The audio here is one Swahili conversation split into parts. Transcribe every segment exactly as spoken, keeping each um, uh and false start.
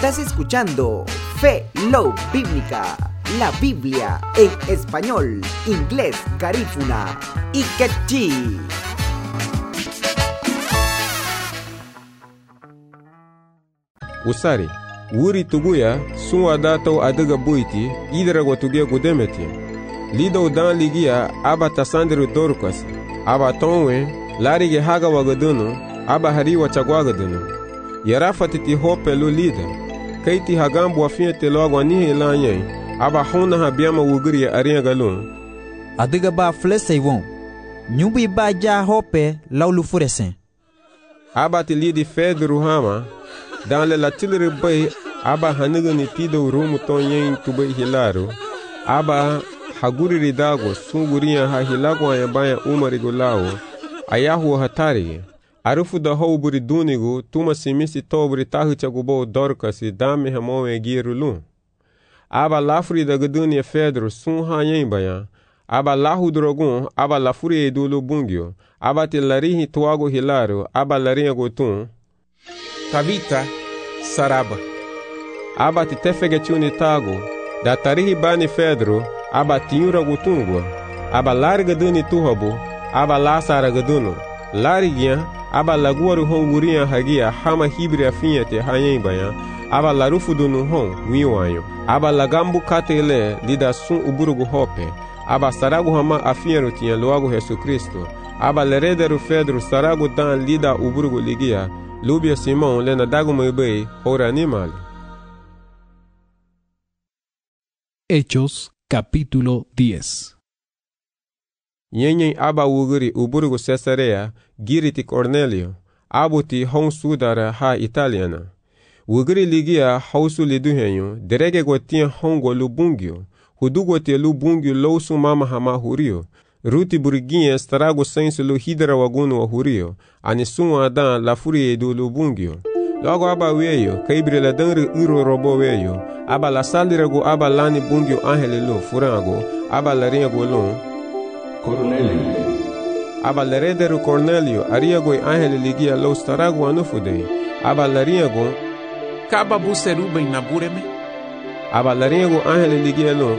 Estás escuchando Fe Love Bíblica, la Biblia en español, inglés, garífuna y quechí. Usari, wuri tuguya, sunwa dato adiga buiti, idra watugia gudemeti. Lido dan ligia, aba tasandiru dorkas, aba tonwe, larige haga wagadunu, aba hariwa chagwagadunu. Yarafatiti hope lu lida, kaiti hagambu wafiente logo anihe lanyen, aba hona habiama wugiri aringa galun. Adiga ba flese won, nyubi ba ja hope laulu furesen. Aba ti lidi fedru hama, dans le latilre bay, aba haniga ni tido rumu tonyen tubay hilaro, aba haguri ridago, sunguriya ha hilago ayabaya umarigo lao, ayahu hatari. Arufu da houburi dunigo, tuma simisi tobri tahu chagubo dorkasi dame hamowe girulu. Aba lafuri da gadunia fedro sun hanyen bayan, aba lahu drogun, aba lafuri edulu bungyo, aba te larihi tuago hilaro, aba larinha gotun. Tavita, saraba. Aba te tefegetiuni tago, da tarihi bani fedro, aba tiura gotungwa, aba larga duni tuhabu, aba lasara gaduno. Larigian, aba laguaru hon wurian hagia hama hibri afinhete hanyen bayan, aba larufu dunu hon wiwanyo, aba lagambu katele lida sun uburugu hope, aba saragu hama afinhero tinha logo Jesus Cristo, aba lerederu fedro saragu dan lida uburugu ligia, lubia Simão lena dagu mebei, ora animal. Hechos capítulo diez. Nyenyen aba wuguri uburugu Cesarea, giriti Cornelio, abuti hon sudara ha italiana. Wuguri ligia hausu liduhenyo, derege gotia hongo lubungyo, hudugote lubungyo lousu mama hama hurio, ruti burginye starago sensu lu hidra wagunu wa hurio, anisunwa adan lafuri edu lubungyo. Logo aba weyo, kaibre la dangri uro robo weyo, aba la salirego aba lani bungyo angele lu furango, aba la ringo lu, Cornelio. Aba lerederu Cornelio, ariago angele ligia lo starago anufude, aba lariago, Kaba buseruba inabureme. aba lariago angele ligia lo,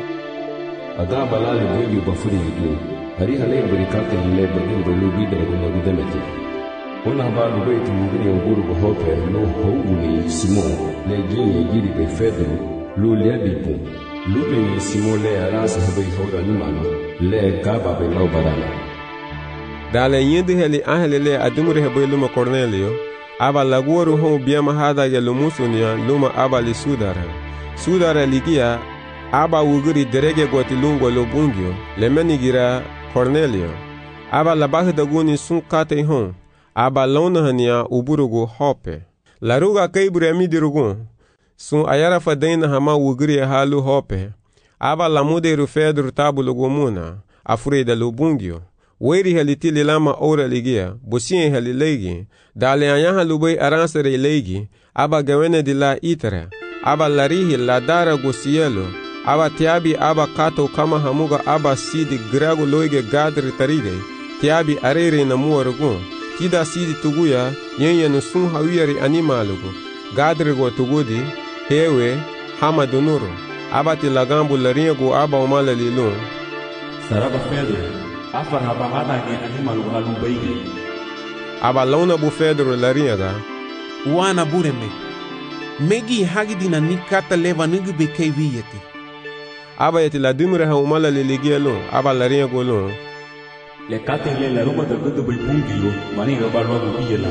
Ada balale bwengi bafuri yidu. Hari hale berikate le bagin belu bidra guna gudemeti. Una balu beti mugini uguru gohope lo houni Simon le gini giri be Fedro lo lebipu. Lo le Simon le arasa habe hora nimano le gaba be lo barana. dale yindi heli angele le adumure hebe luma Cornelio, aba laguaru hon biama hada ya lumusunia luma aba li sudara. Sudara ligia, aba wuguri derege goti lungo lo bungyo, le menigira Cornelio. Aba labahi daguni sun kate hon, aba lona hania uburugu hope. Laruga kaibure amidirugun, sun ayara fadena hama wuguri halu hope. Aba lamuderu fedru tabulugu muna, afureda lo bungyo. Weri halitili lama ora ligia, busien halilegi, dale anyaha lubei aransere legi, aba gawene di la itara, aba larihi la dara gusielo, aba tiabi aba kato kama hamuga aba sidi gragu loige gadri taride, tiabi arere na muarugun, tida sidi tuguya, yenye nusun hawiyari animalugu, gadri go tugudi, hewe, hama dunuru, aba tilagambu laringu aba umala lilun. Saraba Fedro. Afar haba hada ge animal halu baige. Aba launa bu Fedro laringa, Wana bureme. Megi hagidina nikata leva nugu bekei viyeti. aba yeti la dumure ha umala liligia lun, aba laringa lun. Le kate le la ruma da gudu bai bungilo, mani ga barwa bu biyela.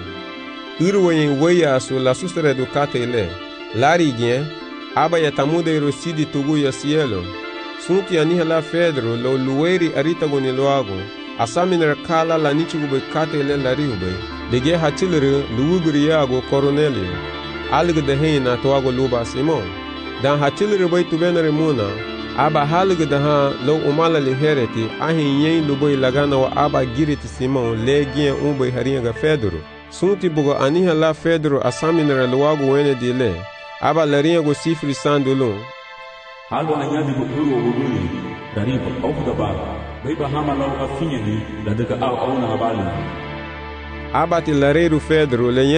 Irwayin waya su la sustere du kate le. Lari gien, aba yatamude rosidi tugu ya cielo. Sunti anihela Fedro lo luweri arita goni loago, asaminer kala la nichigu be kate le lariube, dege hatilere luuguri yago Cornelio. Alga de heina toago luba Simon. Dan hatilere bay tubenere muna, aba halga de ha lo umala li hereti, ahin yen lubay lagana wa aba giriti Simon le gien umbay haringa Fedro. Sunti bugo anihela Fedro asaminer loago wene di le, aba laringa sifri sandulun. Halu anyadi bukuru wuguli, dariba au da ba. Bai ba hama lau afinyani, da daga au au na habali. Aba ti lareru Fedro le